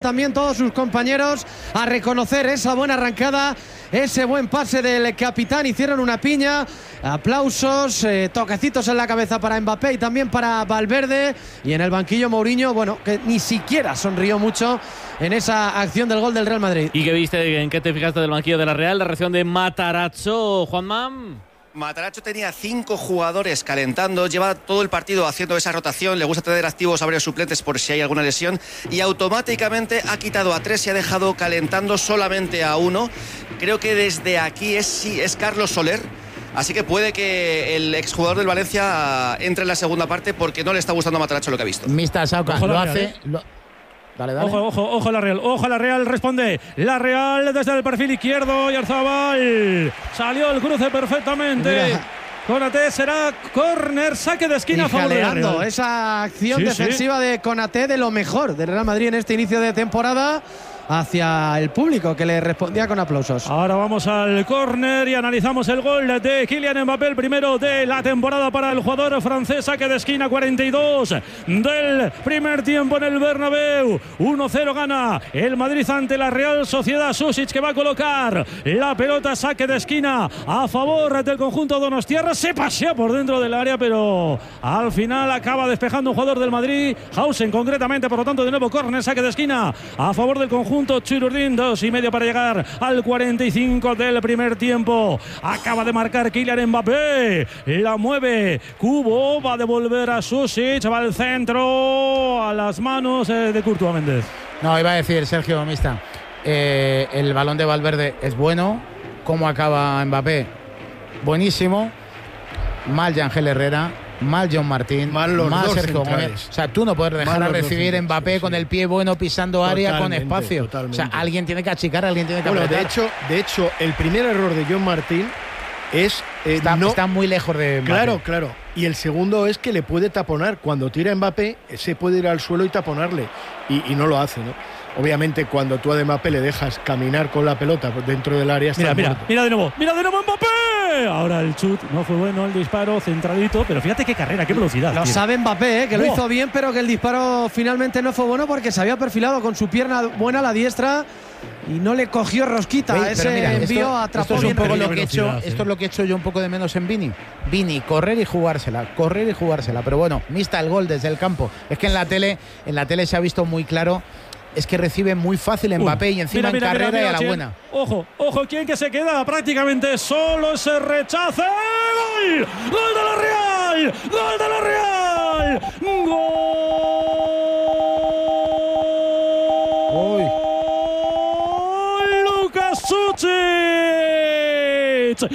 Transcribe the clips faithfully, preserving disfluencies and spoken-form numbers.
también todos sus compañeros a reconocer esa buena arrancada, ese buen pase del capitán. Hicieron una piña, aplausos, eh, toquecitos en la cabeza para Mbappé y también para Valverde. Y en el banquillo Mourinho, bueno, que ni siquiera sonrió mucho en esa acción del gol del Real Madrid. ¿Y qué viste, en qué te fijaste del banquillo de la Real? La reacción de Matarazzo, Juanma. Matarazzo tenía cinco jugadores calentando, lleva todo el partido haciendo esa rotación, le gusta tener activos a varios suplentes por si hay alguna lesión, y automáticamente ha quitado a tres y ha dejado calentando solamente a uno. Creo que desde aquí es, sí, es Carlos Soler, así que puede que el exjugador del Valencia entre en la segunda parte porque no le está gustando a Matarazzo lo que ha visto. Mista Sauca lo hace... Lo... Dale, dale. Ojo, ojo, ojo la Real, ojo la Real, responde la Real desde el perfil izquierdo y Arzabal salió el cruce perfectamente. Mira. Konaté, será córner, saque de esquina a favor de la Real. Esa acción sí, defensiva sí. de Konaté, de lo mejor del Real Madrid en este inicio de temporada, hacia el público que le respondía con aplausos. Ahora vamos al córner y analizamos el gol de Kylian Mbappé, el primero de la temporada para el jugador francés. Saque de esquina, cuarenta y dos del primer tiempo en el Bernabéu. uno cero gana el Madrid ante la Real Sociedad. Susic, que va a colocar la pelota, saque de esquina a favor del conjunto donostiarra. Se pasea por dentro del área, pero al final acaba despejando un jugador del Madrid, Hausen concretamente. Por lo tanto, de nuevo córner, saque de esquina a favor del conjunto Chururdín. Dos y medio para llegar al cuarenta y cinco del primer tiempo. Acaba de marcar Kylian Mbappé, la mueve Cubo, va a devolver a Susic, va al centro, a las manos de Courtois Méndez. No, iba a decir Sergio Mista, eh, el balón de Valverde es bueno. ¿Cómo acaba Mbappé? Buenísimo. Mal Yangel Herrera, mal John Martín, mal, los mal dos Sergio Gómez. O sea, tú no puedes dejar a recibir Mbappé sí, con el pie bueno, pisando totalmente, área, con espacio. Totalmente. O sea, alguien tiene que achicar, alguien tiene que bueno, apretar. de hecho, de hecho, el primer error de John Martín es eh, está, no, está muy lejos de Mbappé. Claro, claro. Y el segundo es que le puede taponar. Cuando tira Mbappé, se puede ir al suelo y taponarle. Y, y no lo hace, ¿no? Obviamente, cuando tú a Mbappé le dejas caminar con la pelota dentro del área, está mira, mira, muerto. mira de nuevo, mira de nuevo Mbappé. Ahora el chut no fue bueno, el disparo centradito, pero fíjate qué carrera, qué velocidad. Lo tiene. sabe Mbappé, ¿eh? que lo oh. hizo bien, pero que el disparo finalmente no fue bueno porque se había perfilado con su pierna buena a la diestra y no le cogió rosquita. Oye, ese mira, envío esto, atrapó esto es un bien. poco lo que he velocidad, hecho, sí. esto es lo que he hecho yo un poco de menos en Vini. Vini, correr y jugársela, correr y jugársela. Pero bueno, Mista el gol desde el campo. Es que en la tele, en la tele se ha visto muy claro. Es que recibe muy fácil Mbappé uh, y encima mira, mira, en carrera mira, mira, y a la ¿quién? buena. Ojo, ojo, ¿quién que se queda prácticamente solo? Ese rechace. ¡Gol! ¡Gol de la Real! ¡Gol de la Real! ¡Gol! ¡Gol! ¡Lucas Susic!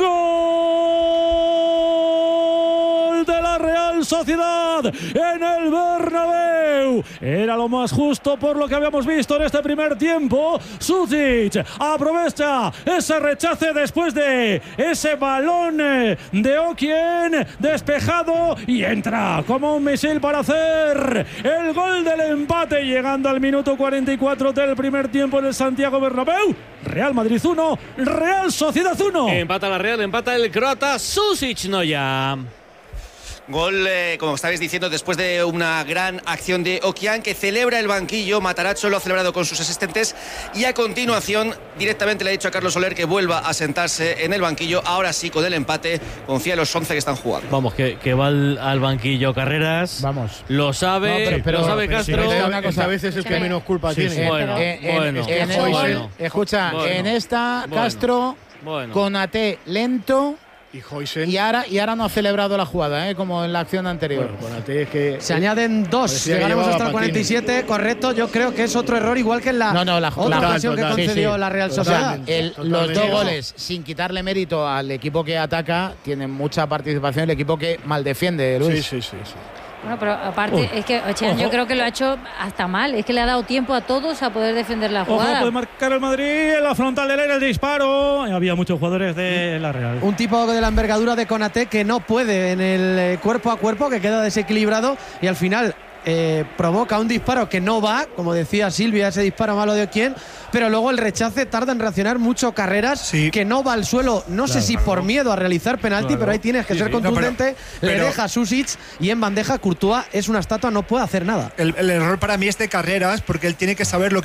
¡Gol de la Real Sociedad en el Bernabéu! Era lo más justo por lo que habíamos visto en este primer tiempo. Susic aprovecha ese rechace después de ese balón de Oquien despejado y entra como un misil para hacer el gol del empate, llegando al minuto cuarenta y cuatro del primer tiempo en el Santiago Bernabéu. Real Madrid uno, Real Sociedad uno. Empata la Real, empata el croata Susic Noya. Gol, eh, como estabais diciendo, después de una gran acción de Okian, que celebra el banquillo. Matarazzo lo ha celebrado con sus asistentes y a continuación directamente le ha dicho a Carlos Soler que vuelva a sentarse en el banquillo. Ahora sí, con el empate, confía en los once que están jugando. Vamos, que, que va al, al banquillo Carreras. Vamos. Lo sabe, no, pero, pero, lo sabe pero, Castro. pero, pero, una cosa, a veces es el que menos culpa sí, tiene. Sí, bueno, en, en, bueno, en, en, bueno, bueno. Escucha, bueno, en esta bueno, Castro bueno. Konaté lento. Y Heusen. Y ahora, y ahora no ha celebrado la jugada, ¿eh? Como en la acción anterior. Bueno, Konaté es que se añaden dos, llegaremos hasta el cuarenta y siete, correcto. Yo creo que es otro error, igual que en la no, no, la, otra la, ocasión total, que concedió sí, sí. la Real Sociedad. El, los dos goles, sin quitarle mérito al equipo que ataca, tienen mucha participación el equipo que mal defiende, Luis. Sí, sí, sí, sí. Bueno, pero aparte, Uy, es que Ochian yo creo que lo ha hecho hasta mal. Es que le ha dado tiempo a todos a poder defender la jugada. Ojo, puede marcar el Madrid en la frontal del área, el disparo. Había muchos jugadores de la Real. Un tipo de la envergadura de Konaté que no puede en el cuerpo a cuerpo, que queda desequilibrado y al final eh, provoca un disparo que no va, como decía Silvia, ese disparo malo de Oquien, pero luego el rechace tarda en reaccionar mucho. Carreras sí. que no va al suelo, no claro, sé si por miedo a realizar penalti, claro. pero ahí tienes que sí, ser sí. contundente. No, pero, le pero, deja a Susic y en bandeja Courtois es una estatua, no puede hacer nada. El, el error para mí es de Carreras, porque él tiene que saber lo que